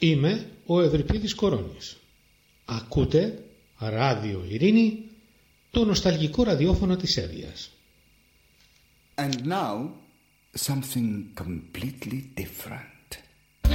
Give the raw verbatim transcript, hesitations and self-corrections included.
Είμαι ο Ευρυπίδης Κορώνης. Ακούτε Ράδιο Ειρήνη, το νοσταλγικό ραδιόφωνο της Εύβοιας. And now, something completely different.